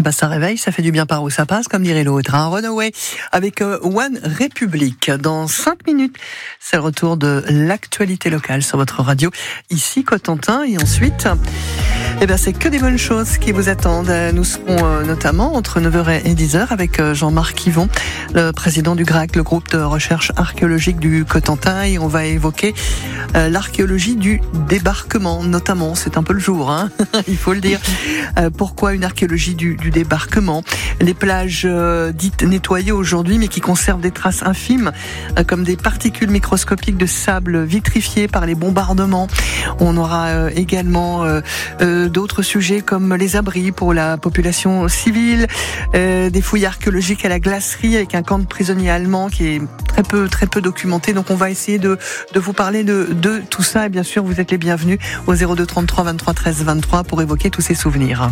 ça réveille, ça fait du bien par où ça passe, comme dirait l'autre. Runaway avec One Republic. Dans 5 minutes, c'est le retour de l'actualité locale sur votre radio, ici Cotentin. Et ensuite, c'est que des bonnes choses qui vous attendent. Nous serons notamment entre 9h et 10h avec Jean-Marc Yvon, le président du GRAC, le groupe de recherche archéologique du Cotentin. Et on va évoquer l'archéologie du débarquement, notamment. C'est un peu le jour, il faut le dire. Pourquoi une archéologie du débarquement? Les plages dites nettoyées aujourd'hui, mais qui conservent des traces infimes, comme des particules microscopiques de sable vitrifiées par les bombardements. On aura également d'autres sujets comme les abris pour la population civile, des fouilles archéologiques à la glacerie avec un camp de prisonniers allemands qui est très peu documenté. Donc on va essayer de vous parler de tout ça. Et bien sûr, vous êtes les bienvenus au 02 33 23 13 23 pour évoquer tous ces souvenirs.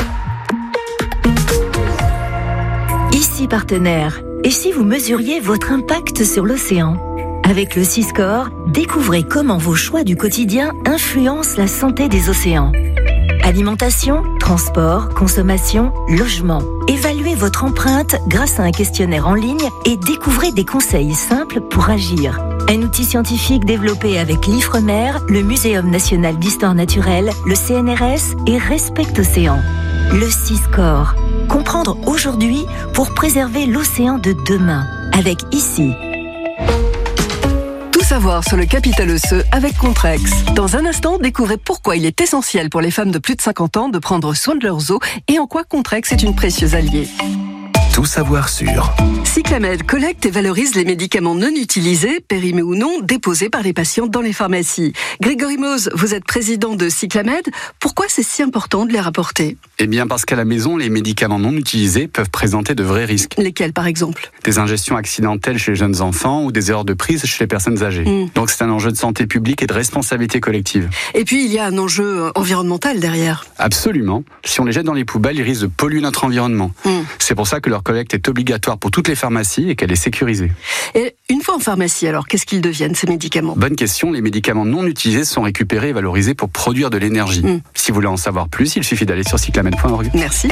Ici partenaire. Et si vous mesuriez votre impact sur l'océan? Avec le Siscore, découvrez comment vos choix du quotidien influencent la santé des océans. Alimentation, transport, consommation, logement. Évaluez votre empreinte grâce à un questionnaire en ligne et découvrez des conseils simples pour agir. Un outil scientifique développé avec l'Ifremer, le Muséum national d'histoire naturelle, le CNRS et Respect Océan. Le Siscore. Comprendre aujourd'hui pour préserver l'océan de demain. Avec ICI. Savoir sur le capital osseux avec Contrex. Dans un instant, découvrez pourquoi il est essentiel pour les femmes de plus de 50 ans de prendre soin de leurs os et en quoi Contrex est une précieuse alliée. Tout savoir sur Cyclamed collecte et valorise les médicaments non utilisés, périmés ou non, déposés par les patients dans les pharmacies. Grégory Mose, vous êtes président de Cyclamed. Pourquoi c'est si important de les rapporter? Eh bien parce qu'à la maison, les médicaments non utilisés peuvent présenter de vrais risques. Lesquels par exemple? Des ingestions accidentelles chez les jeunes enfants ou des erreurs de prise chez les personnes âgées. Donc c'est un enjeu de santé publique et de responsabilité collective. Et puis il y a un enjeu environnemental derrière. Absolument. Si on les jette dans les poubelles, ils risquent de polluer notre environnement. C'est pour ça que leur collecte est obligatoire pour toutes les pharmacies et qu'elle est sécurisée. Et une fois en pharmacie, alors, qu'est-ce qu'ils deviennent, ces médicaments? Bonne question. Les médicaments non utilisés sont récupérés et valorisés pour produire de l'énergie. Si vous voulez en savoir plus, il suffit d'aller sur cyclamed.org. Merci.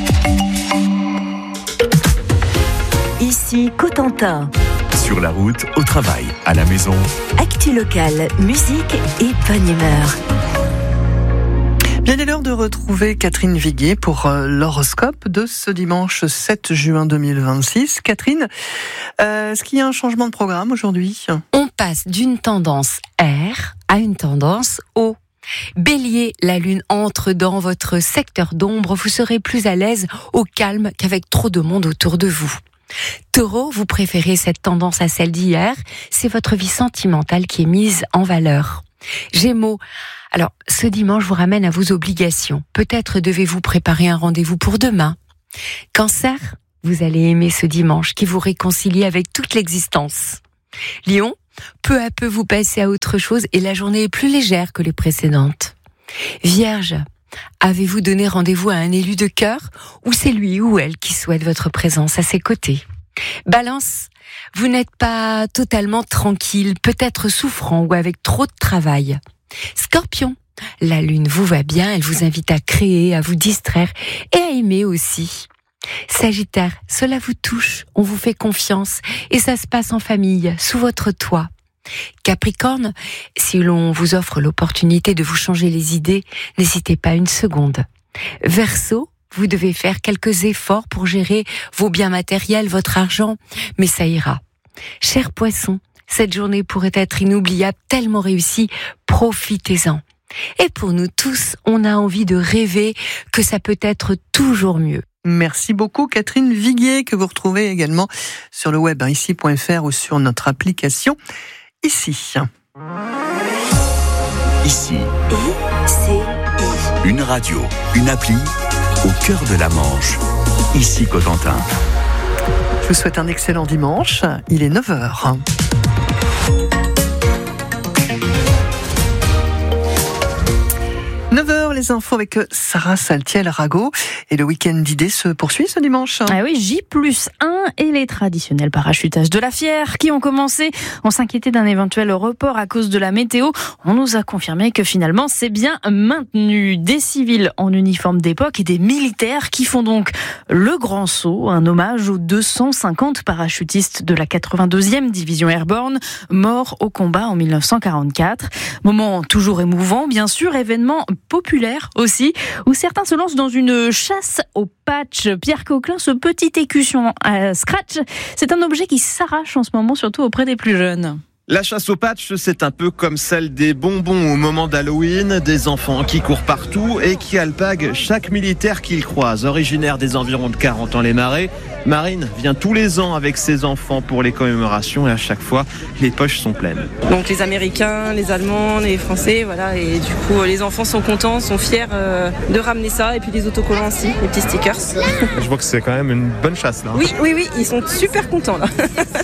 Ici Cotentin. Sur la route, au travail, à la maison. Actu locale, musique et bonne humeur. Bien, il est l'heure de retrouver Catherine Viguier pour l'horoscope de ce dimanche 7 juin 2026. Catherine, est-ce qu'il y a un changement de programme aujourd'hui? On passe d'une tendance R à une tendance O. Bélier, la lune entre dans votre secteur d'ombre, vous serez plus à l'aise au calme qu'avec trop de monde autour de vous. Taureau, vous préférez cette tendance à celle d'hier, c'est votre vie sentimentale qui est mise en valeur. Gémeaux, alors ce dimanche vous ramène à vos obligations. Peut-être devez-vous préparer un rendez-vous pour demain. Cancer, vous allez aimer ce dimanche qui vous réconcilie avec toute l'existence. Lion, peu à peu vous passez à autre chose et la journée est plus légère que les précédentes. Vierge, avez-vous donné rendez-vous à un élu de cœur ou c'est lui ou elle qui souhaite votre présence à ses côtés? Balance, vous n'êtes pas totalement tranquille, peut-être souffrant ou avec trop de travail. Scorpion, la lune vous va bien, elle vous invite à créer, à vous distraire et à aimer aussi. Sagittaire, cela vous touche, on vous fait confiance et ça se passe en famille, sous votre toit. Capricorne, si l'on vous offre l'opportunité de vous changer les idées, n'hésitez pas une seconde. Verseau, vous devez faire quelques efforts pour gérer vos biens matériels, votre argent, mais ça ira. Cher Poisson, cette journée pourrait être inoubliable, tellement réussie, profitez-en. Et pour nous tous, on a envie de rêver que ça peut être toujours mieux. Merci beaucoup Catherine Viguier, que vous retrouvez également sur le web ici.fr ou sur notre application Ici. Ici. Une radio, une appli au cœur de la Manche. Ici Cotentin. Je vous souhaite un excellent dimanche. Il est 9h. 9h, les infos avec Sarah Saltiel-Rago. Et le week-end d'idées se poursuit ce dimanche. Ah oui, J+1 et les traditionnels parachutages de la Fière qui ont commencé. On s'inquiétait d'un éventuel report à cause de la météo. On nous a confirmé que finalement c'est bien maintenu. Des civils en uniforme d'époque et des militaires qui font donc le grand saut, un hommage aux 250 parachutistes de la 82e division airborne, morts au combat en 1944. Moment toujours émouvant, bien sûr, événement populaire aussi, où certains se lancent dans une chasse au patch. Pierre Coquelin, ce petit écusson à scratch, c'est un objet qui s'arrache en ce moment, surtout auprès des plus jeunes. La chasse au patch, c'est un peu comme celle des bonbons au moment d'Halloween, des enfants qui courent partout et qui alpaguent chaque militaire qu'ils croisent. Originaire des environs de Carentan-les-Marais, Marine vient tous les ans avec ses enfants pour les commémorations et à chaque fois, les poches sont pleines. Donc les Américains, les Allemands, les Français, voilà, et du coup les enfants sont contents, sont fiers de ramener ça et puis les autocollants aussi, les petits stickers. Je vois que c'est quand même une bonne chasse là. Oui, ils sont super contents là.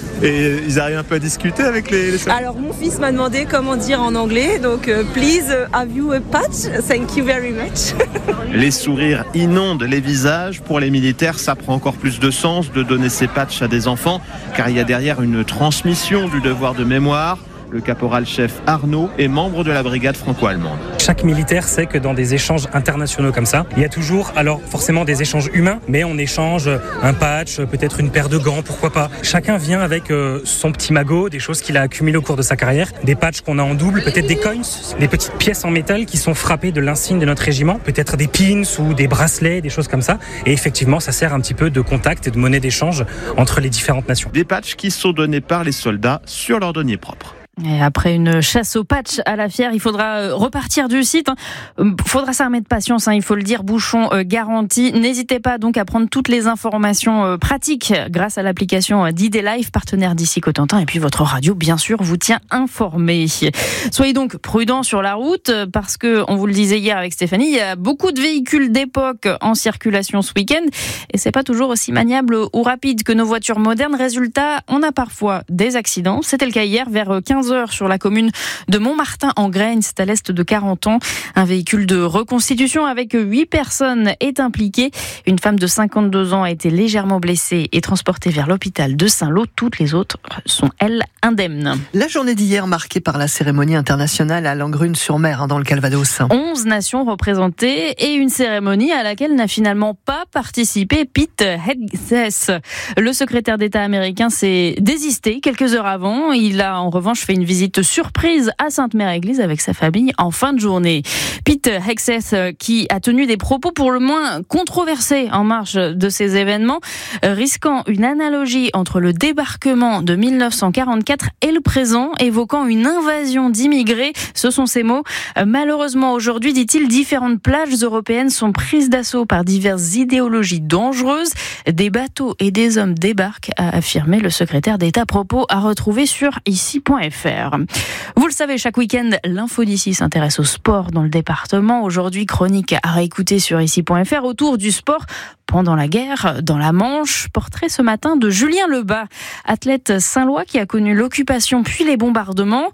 Et ils arrivent un peu à discuter avec les soldats. Alors mon fils m'a demandé comment dire en anglais, donc please have you a patch? Thank you very much. Les sourires inondent les visages. Pour les militaires, ça prend encore plus de sens de donner ces patchs à des enfants, car il y a derrière une transmission du devoir de mémoire. Le caporal-chef Arnaud est membre de la brigade franco-allemande. Chaque militaire sait que dans des échanges internationaux comme ça, il y a toujours, alors forcément des échanges humains, mais on échange un patch, peut-être une paire de gants, pourquoi pas. Chacun vient avec son petit magot, des choses qu'il a accumulées au cours de sa carrière, des patchs qu'on a en double, peut-être des coins, des petites pièces en métal qui sont frappées de l'insigne de notre régiment, peut-être des pins ou des bracelets, des choses comme ça. Et effectivement, ça sert un petit peu de contact et de monnaie d'échange entre les différentes nations. Des patchs qui sont donnés par les soldats sur leur denier propre. Et après une chasse au patch à la Fière, il faudra repartir du site. Faudra s'armer de patience, il faut le dire, bouchon garanti. N'hésitez pas donc à prendre toutes les informations pratiques grâce à l'application d'ID Live, partenaire d'ici Cotentin. Et puis votre radio, bien sûr, vous tient informé. Soyez donc prudents sur la route parce que, on vous le disait hier avec Stéphanie, il y a beaucoup de véhicules d'époque en circulation ce week-end et c'est pas toujours aussi maniable ou rapide que nos voitures modernes. Résultat, on a parfois des accidents. C'était le cas hier vers 15h sur la commune de Montmartin en Graine, c'est à l'est de Carentan. Un véhicule de reconstitution avec 8 personnes est impliqué. Une femme de 52 ans a été légèrement blessée et transportée vers l'hôpital de Saint-Lô. Toutes les autres sont, elles, indemnes. La journée d'hier marquée par la cérémonie internationale à Langrune-sur-Mer, dans le Calvados. 11 nations représentées et une cérémonie à laquelle n'a finalement pas participé Pete Hegseth. Le secrétaire d'État américain s'est désisté quelques heures avant. Il a en revanche fait une visite surprise à Sainte-Mère-Église avec sa famille en fin de journée. Pete Hegseth qui a tenu des propos pour le moins controversés en marge de ces événements, risquant une analogie entre le débarquement de 1944 et le présent, évoquant une invasion d'immigrés. Ce sont ses mots. Malheureusement aujourd'hui, dit-il, différentes plages européennes sont prises d'assaut par diverses idéologies dangereuses. Des bateaux et des hommes débarquent, a affirmé le secrétaire d'État. Propos à retrouver sur ici.fr. Vous le savez, chaque week-end, l'info d'ici s'intéresse au sport dans le département. Aujourd'hui, chronique à réécouter sur ici.fr autour du sport pendant la guerre, dans la Manche. Portrait ce matin de Julien Lebas, athlète saint-lois qui a connu l'occupation puis les bombardements.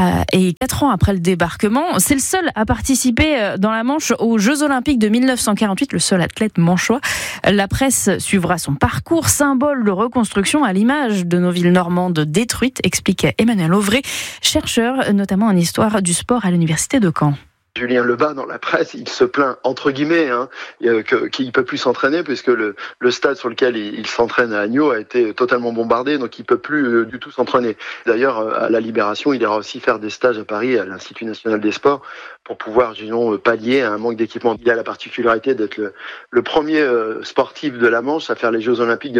Et 4 ans après le débarquement, c'est le seul à participer dans la Manche aux Jeux Olympiques de 1948, le seul athlète manchois. La presse suivra son parcours, symbole de reconstruction à l'image de nos villes normandes détruites, expliquait Emmanuel Auvray, chercheur notamment en histoire du sport à l'université de Caen. Julien Lebas, dans la presse, il se plaint, entre guillemets, qu'il ne peut plus s'entraîner puisque le stade sur lequel il s'entraîne à Agneau a été totalement bombardé, donc il ne peut plus du tout s'entraîner. D'ailleurs, à la Libération, il ira aussi faire des stages à Paris, à l'Institut National des Sports, pour pouvoir, disons, pallier à un manque d'équipement. Il a la particularité d'être le premier sportif de la Manche à faire les Jeux Olympiques de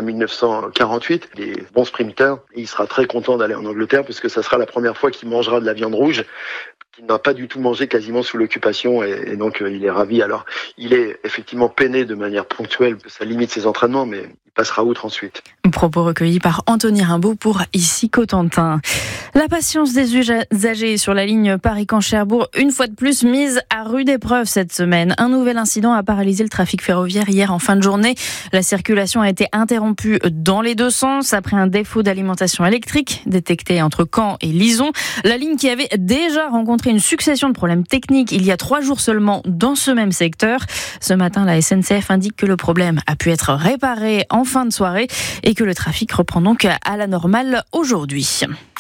1948, des bons sprinteurs. Et il sera très content d'aller en Angleterre puisque ça sera la première fois qu'il mangera de la viande rouge, qu'il n'a pas du tout mangé quasiment sous l'occupation, et donc il est ravi. Alors, il est effectivement peiné de manière ponctuelle, que ça limite ses entraînements, mais il passera outre ensuite. Propos recueillis par Anthony Rimbaud pour Ici Cotentin. La patience des usagers sur la ligne Paris-Caen-Cherbourg, une fois de plus mise à rude épreuve cette semaine. Un nouvel incident a paralysé le trafic ferroviaire hier en fin de journée. La circulation a été interrompue dans les deux sens après un défaut d'alimentation électrique détecté entre Caen et Lison. La ligne qui avait déjà rencontré une succession de problèmes techniques il y a 3 jours seulement dans ce même secteur. Ce matin, la SNCF indique que le problème a pu être réparé en fin de soirée et que le trafic reprend donc à la normale aujourd'hui.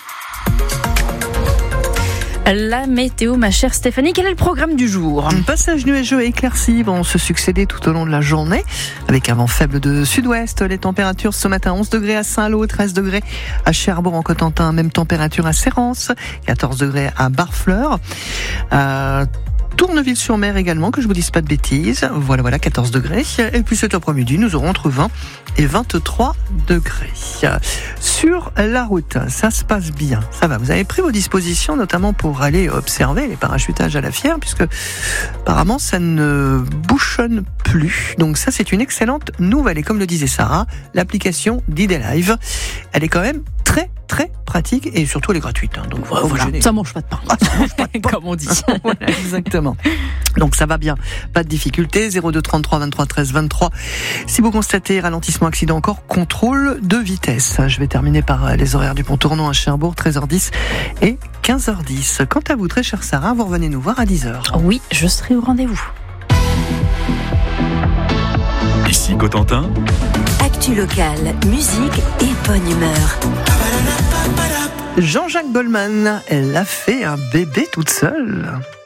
La météo, ma chère Stéphanie, quel est le programme du jour ? Un passage nuageux et éclairci vont se succéder tout au long de la journée, avec un vent faible de sud-ouest. Les températures ce matin, 11 degrés à Saint-Lô, 13 degrés à Cherbourg en Cotentin, même température à Sérence, 14 degrés à Barfleur. Tourneville-sur-Mer également, que je vous dise pas de bêtises. Voilà, 14 degrés. Et puis cet après-midi, nous aurons entre 20 et 23 degrés. Sur la route, ça se passe bien. Ça va. Vous avez pris vos dispositions, notamment pour aller observer les parachutages à la Fière, puisque apparemment, ça ne bouchonne plus. Donc ça, c'est une excellente nouvelle. Et comme le disait Sarah, l'application d'Idelive, elle est quand même très pratique et surtout elle est gratuite. Donc voilà, ça mange pas de pain. Comme on dit. Voilà, exactement. Donc ça va bien, pas de difficulté. 02 33 23 13 23. Si vous constatez ralentissement, accident encore, contrôle de vitesse. Je vais terminer par les horaires du pont Tournon à Cherbourg, 13h10 et 15h10. Quant à vous, très chère Sarah, vous revenez nous voir à 10h. Oui, je serai au rendez-vous. Ici Cotentin. Actu locale, musique et bonne humeur. Jean-Jacques Goldman, elle a fait un bébé toute seule.